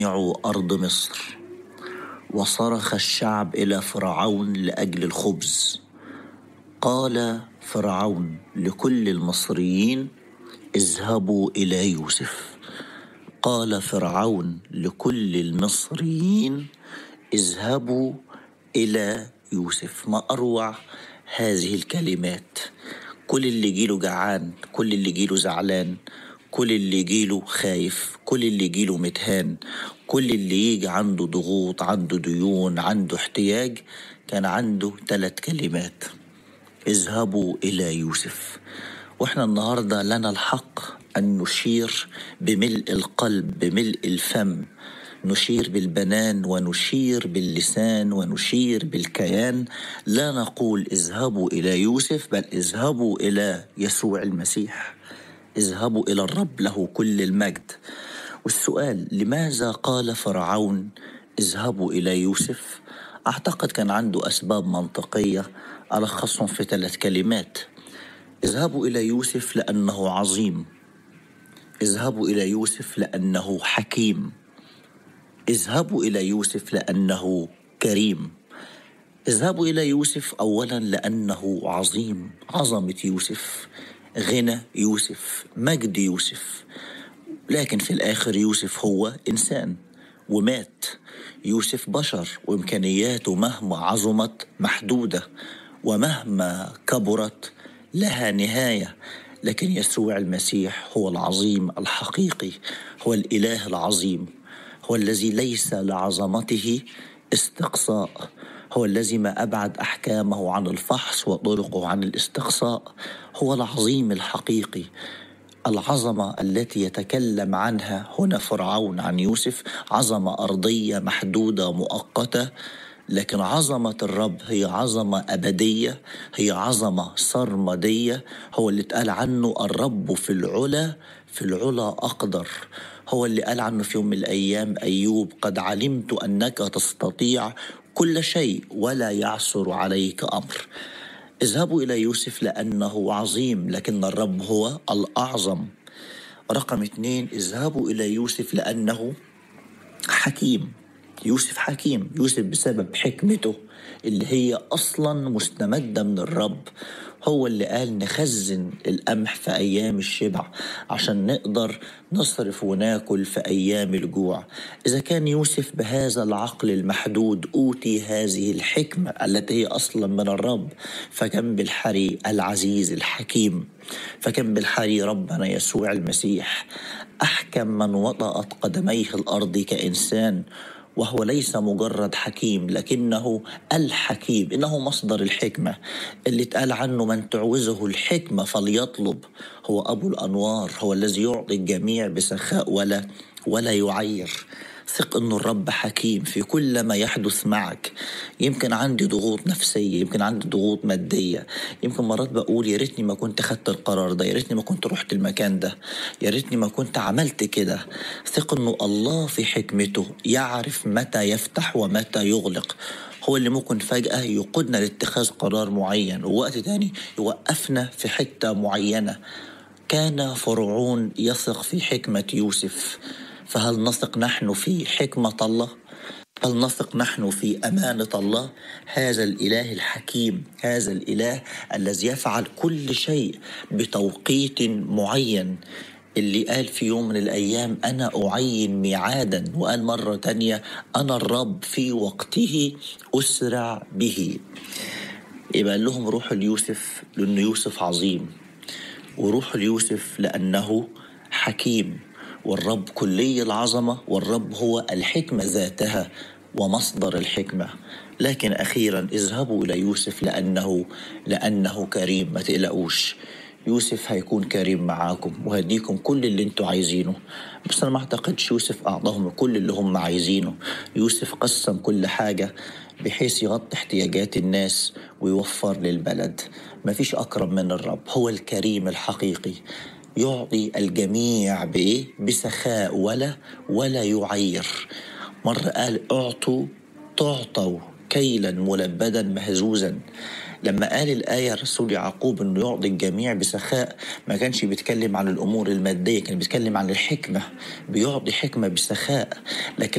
أرض مصر. وصرخ الشعب إلى فرعون لأجل الخبز. قال فرعون لكل المصريين: اذهبوا إلى يوسف. قال فرعون لكل المصريين: اذهبوا إلى يوسف. ما أروع هذه الكلمات! كل اللي جيله جعان، كل اللي جيله زعلان، كل اللي جيله خايف، كل اللي جيله متهان، كل اللي يجي عنده ضغوط، عنده ديون، عنده احتياج، كان عنده 3 كلمات: اذهبوا إلى يوسف. واحنا النهاردة لنا الحق أن نشير بملء القلب، بملء الفم، نشير بالبنان ونشير باللسان ونشير بالكيان. لا نقول اذهبوا إلى يوسف، بل اذهبوا إلى يسوع المسيح، اذهبوا إلى الرب له كل المجد. والسؤال: لماذا قال فرعون اذهبوا إلى يوسف؟ أعتقد كان عنده أسباب منطقية ألخصهم في 3 كلمات: اذهبوا إلى يوسف لأنه عظيم، اذهبوا إلى يوسف لأنه حكيم، اذهبوا إلى يوسف لأنه كريم. اذهبوا إلى يوسف أولا لأنه عظيم، عظمة يوسف، غنى يوسف، مجد يوسف. لكن في الآخر يوسف هو إنسان ومات. يوسف بشر وإمكانياته مهما عظمت محدودة، ومهما كبرت لها نهاية. لكن يسوع المسيح هو العظيم الحقيقي، هو الإله العظيم، هو الذي ليس لعظمته استقصاء، هو الذي ما أبعد أحكامه عن الفحص وطرقه عن الاستقصاء. هو العظيم الحقيقي. العظمة التي يتكلم عنها هنا فرعون عن يوسف عظمة أرضية محدودة مؤقتة، لكن عظمة الرب هي عظمة أبدية، هي عظمة سرمدية. هو اللي اتقال عنه الرب في العلا، في العلا أقدر. هو اللي قال عنه في يوم من الأيام أيوب: قد علمت أنك تستطيع كل شيء ولا يعثر عليك أمر. اذهبوا إلى يوسف لأنه عظيم، لكن الرب هو الأعظم. رقم 2: اذهبوا إلى يوسف لأنه حكيم. يوسف حكيم، يوسف بسبب حكمته اللي هي أصلا مستمدة من الرب. هو اللي قال نخزن القمح في أيام الشبع عشان نقدر نصرف وناكل في أيام الجوع. إذا كان يوسف بهذا العقل المحدود أوتي هذه الحكمة التي هي أصلا من الرب، فكم بالحري العزيز الحكيم، فكم بالحري ربنا يسوع المسيح أحكم من وطأت قدميه الأرض كإنسان. وهو ليس مجرد حكيم، لكنه الحكيم، إنه مصدر الحكمة اللي اتقال عنه من تعوزه الحكمة فليطلب. هو أبو الأنوار، هو الذي يعطي الجميع بسخاء ولا يعير. ثق أن الرب حكيم في كل ما يحدث معك. يمكن عندي ضغوط نفسية، يمكن عندي ضغوط مادية، يمكن مرات بقول يا ريتني ما كنت خدت القرار ده، يا ريتني ما كنت رحت المكان ده، يا ريتني ما كنت عملت كده. ثق أنه الله في حكمته يعرف متى يفتح ومتى يغلق. هو اللي ممكن فجأة يقودنا لاتخاذ قرار معين، ووقت تاني يوقفنا في حتة معينة. كان فرعون يثق في حكمة يوسف، فهل نثق نحن في حكمة الله؟ هل نثق نحن في أمانة الله؟ هذا الإله الحكيم، هذا الإله الذي يفعل كل شيء بتوقيت معين، اللي قال في يوم من الأيام أنا أعين ميعادا، وقال مرة تانية أنا الرب في وقته أسرع به. يبقى لهم روحوا ليوسف لأن يوسف عظيم، وروحوا ليوسف لأنه حكيم، والرب كلي العظمة، والرب هو الحكمة ذاتها ومصدر الحكمة. لكن أخيرا اذهبوا إلى يوسف لأنه كريم. ما تقلقوش، يوسف هيكون كريم معاكم وهديكم كل اللي انتوا عايزينه. بس أنا ما أعتقدش يوسف أعطاهم كل اللي هم عايزينه. يوسف قسم كل حاجة بحيث يغطي احتياجات الناس ويوفر للبلد. ما فيش أقرب من الرب، هو الكريم الحقيقي، يعطي الجميع بإيه؟ بسخاء ولا يعير. مرة قال اعطوا تعطوا كيلا ملبدا مهزوزا. لما قال الآية الرسول يعقوب أنه يعطي الجميع بسخاء، ما كانش بيتكلم عن الأمور المادية، كان بيتكلم عن الحكمة، بيعطي حكمة بسخاء. لكن